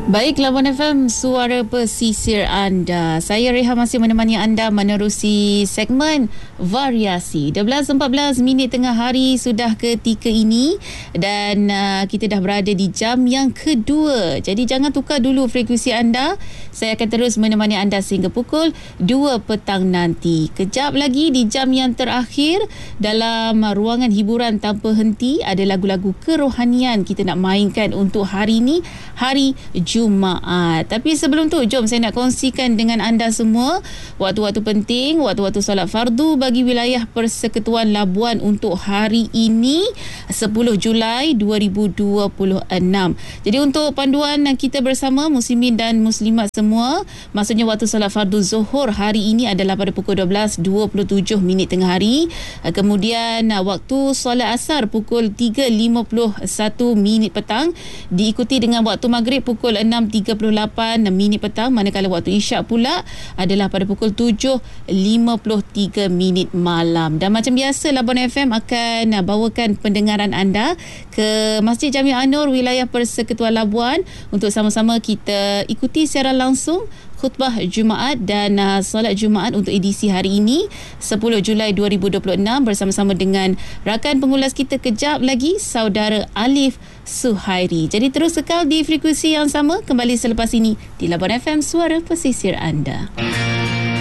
Baik, Labuan FM, suara pesisir anda. Saya Reha masih menemani anda menerusi segmen variasi. 12.14 minit tengah hari sudah ketika ini dan kita dah berada di jam yang kedua. Jadi jangan tukar dulu frekuensi anda. Saya akan terus menemani anda sehingga pukul 2 petang nanti. Kejap lagi di jam yang terakhir dalam ruangan hiburan tanpa henti ada lagu-lagu kerohanian kita nak mainkan untuk hari ini, hari Jumaat. Tapi sebelum tu, jom saya nak kongsikan dengan anda semua waktu-waktu penting, waktu-waktu solat fardu bagi wilayah Persekutuan Labuan untuk hari ini 10 Julai 2026. Jadi untuk panduan kita bersama muslimin dan muslimat semua, maksudnya waktu solat fardu Zuhur hari ini adalah pada pukul 12.27 minit tengah hari. Kemudian waktu solat asar pukul 3.51 minit petang, diikuti dengan waktu maghrib pukul 6.38 minit petang, manakala waktu isyak pula adalah pada pukul 7.53 minit malam. Dan macam biasa, Labuan FM akan bawakan pendengaran anda ke Masjid Jami' An-Nur wilayah Persekutuan Labuan untuk sama-sama kita ikuti secara langsung khutbah Jumaat dan solat Jumaat untuk edisi hari ini 10 Julai 2026 bersama-sama dengan rakan pengulas kita kejap lagi, saudara Alif Suhairi. Jadi terus kekal di frekuensi yang sama kembali selepas ini di Labuan FM, suara pesisir anda.